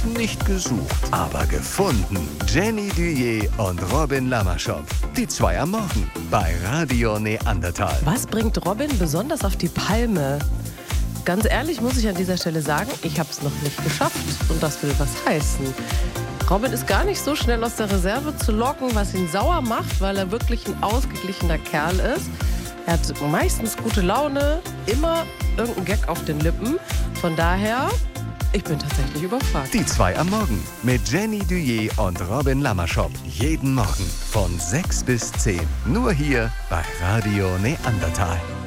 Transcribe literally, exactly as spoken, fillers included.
Nicht gesucht, aber gefunden. Jenny Duyé und Robin Lamaschopp. Die zwei am Morgen bei Radio Neandertal. Was bringt Robin besonders auf die Palme? Ganz ehrlich muss ich an dieser Stelle sagen, ich habe es noch nicht geschafft. Und das will was heißen. Robin ist gar nicht so schnell aus der Reserve zu locken, was ihn sauer macht, weil er wirklich ein ausgeglichener Kerl ist. Er hat meistens gute Laune, immer irgendein Gag auf den Lippen. Von daher, ich bin tatsächlich überfragt. Die zwei am Morgen mit Jenny Duyé und Robin Lamaschopp. Jeden Morgen von sechs bis zehn. Nur hier bei Radio Neandertal.